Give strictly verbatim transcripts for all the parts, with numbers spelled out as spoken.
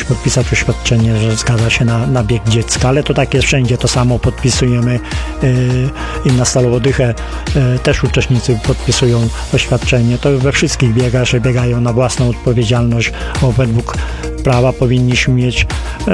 podpisać oświadczenie, że zgadza się na, na bieg dziecka, ale to tak jest wszędzie, to samo podpisujemy yy, i na Stalowodychę yy, też uczestnicy podpisują oświadczenie. To we wszystkich biegach, że biegają na własną odpowiedzialność, bo według prawa powinniśmy mieć yy,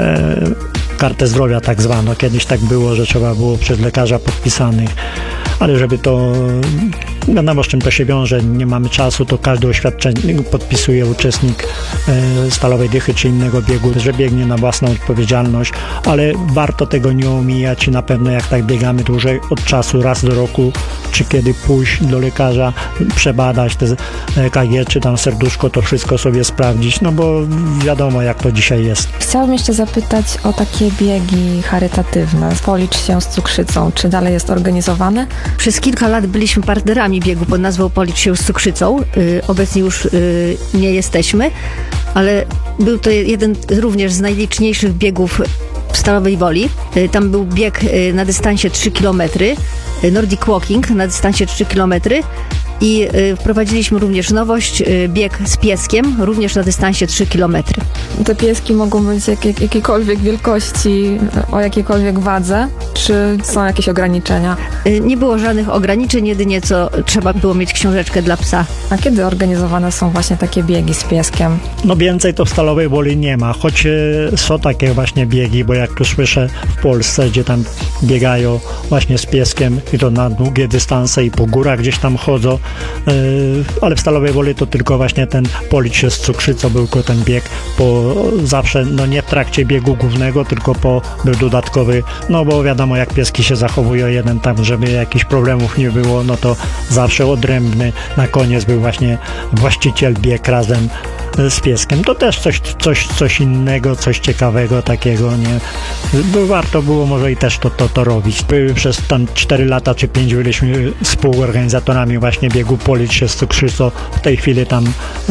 kartę zdrowia tak zwaną. Kiedyś tak było, że trzeba było przez lekarza podpisanych, ale żeby to, wiadomo z czym to się wiąże, nie mamy czasu, to każde oświadczenie podpisuje uczestnik e, Stalowej Dychy czy innego biegu, że biegnie na własną odpowiedzialność, ale warto tego nie omijać i na pewno jak tak biegamy dłużej od czasu, raz do roku, czy kiedy pójść do lekarza, przebadać te E K G, czy tam serduszko, to wszystko sobie sprawdzić, no bo wiadomo jak to dzisiaj jest. Chciałabym jeszcze zapytać o takie biegi charytatywne. Policz się z cukrzycą. Czy dalej jest organizowane? Przez kilka lat byliśmy partnerami biegu pod nazwą Policz się z cukrzycą. Yy, obecnie już yy, nie jesteśmy, ale był to jeden również z najliczniejszych biegów w Stalowej Woli. Yy, tam był bieg yy, na dystansie trzy kilometry, yy, Nordic Walking na dystansie trzy kilometry i y, wprowadziliśmy również nowość, y, bieg z pieskiem, również na dystansie trzy kilometry. Te pieski mogą być jak, jak, jakiejkolwiek wielkości, o jakiejkolwiek wadze, czy są jakieś ograniczenia? Y, nie było żadnych ograniczeń, jedynie co trzeba było mieć książeczkę dla psa. A kiedy organizowane są właśnie takie biegi z pieskiem? No więcej to w Stalowej Woli nie ma, choć e, są takie właśnie biegi, bo jak tu słyszę w Polsce, gdzie tam biegają właśnie z pieskiem i to na długie dystanse i po górach gdzieś tam chodzą, Yy, ale w Stalowej Woli to tylko właśnie ten Policz się z cukrzycą był tylko ten bieg po zawsze, no nie w trakcie biegu głównego, tylko po był dodatkowy, no bo wiadomo jak pieski się zachowują, jeden tam, żeby jakichś problemów nie było, no to zawsze odrębny, na koniec był właśnie właściciel bieg razem z pieskiem. To też coś, coś, coś innego, coś ciekawego takiego, nie? Bo warto było może i też to, to, to robić. Przez tam cztery lata czy pięć byliśmy współorganizatorami właśnie biegu Policz się z cukrzycą. W tej chwili tam y,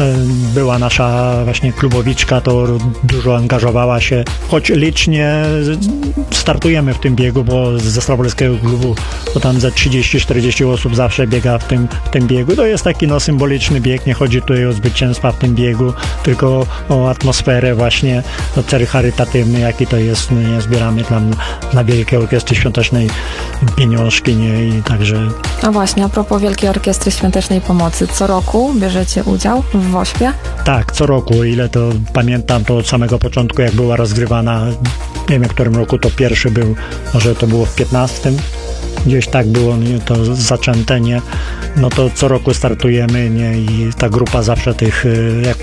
była nasza właśnie klubowiczka, to dużo angażowała się, choć licznie startujemy w tym biegu, bo ze Stalowoleckiego klubu to tam ze trzydzieści czterdzieści osób zawsze biega w tym, w tym biegu. To jest taki no symboliczny bieg, nie chodzi tutaj o zwycięstwa w tym biegu, tylko o atmosferę właśnie, o cel charytatywny, jaki to jest, my nie zbieramy tam dla Wielkiej Orkiestry Świątecznej pieniążki, nie, i także... A właśnie, a propos Wielkiej Orkiestry Świątecznej Pomocy, co roku bierzecie udział w WOŚP-ie? Tak, co roku, o ile to pamiętam, to od samego początku, jak była rozgrywana, nie wiem w którym roku to pierwszy był, może to było w piętnastym, gdzieś tak było nie, to zaczęte, nie? No to co roku startujemy, nie? I ta grupa zawsze tych jak,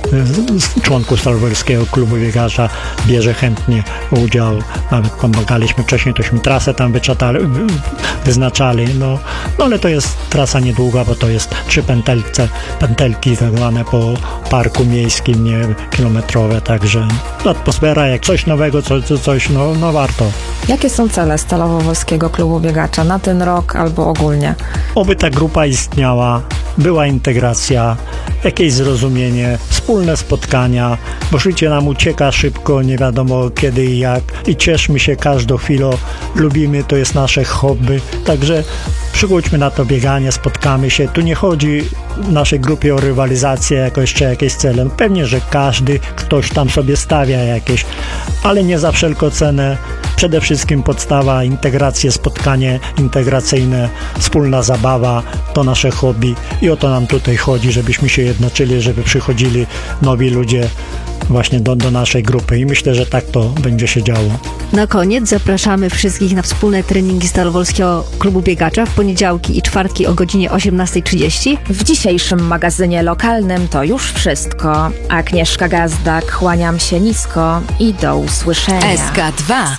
członków Stalowoleckiego Klubu Biegacza bierze chętnie udział. Nawet pomagaliśmy wcześniej, tośmy trasę tam wyczatali, wyznaczali, no, no ale to jest trasa niedługa, bo to jest trzy pętelce, pętelki tak zwane po parku miejskim, nie? Kilometrowe, także atmosfera, jak coś nowego, co, co, coś, no, no warto. Jakie są cele Stalowo-Wolskiego Klubu Biegacza na ten rok albo ogólnie? Oby ta grupa istniała, była integracja, jakieś zrozumienie, wspólne spotkania, bo życie nam ucieka szybko, nie wiadomo kiedy i jak i cieszmy się każdą chwilą, lubimy, to jest nasze hobby, także przygódźmy na to bieganie, spotkamy się. Tu nie chodzi w naszej grupie o rywalizację jakoś czy jakieś cele. Pewnie, że każdy, ktoś tam sobie stawia jakieś, ale nie za wszelką cenę. Przede wszystkim podstawa, integracje, spotkanie integracyjne, wspólna zabawa, to nasze hobby i o to nam tutaj chodzi, żebyśmy się jednoczyli, żeby przychodzili nowi ludzie właśnie do, do naszej grupy i myślę, że tak to będzie się działo. Na koniec zapraszamy wszystkich na wspólne treningi Stalowoleckiego Klubu Biegacza w poniedziałki i czwartki o godzinie osiemnasta trzydzieści. W dzisiejszym magazynie lokalnym to już wszystko. Agnieszka Gazdak, kłaniam się nisko i do usłyszenia. S K dwa.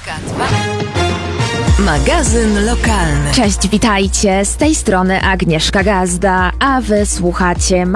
Magazyn lokalny. Cześć, witajcie. Z tej strony Agnieszka Gazda, a wy słuchacie